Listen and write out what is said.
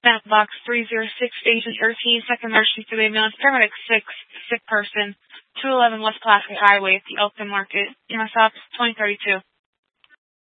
Map Box 306, Agent 13, Second Emergency Surveillance, Paramedic 6, sick person, 211 West Pulaski Highway at the Elkton Market, EMS Office 2032.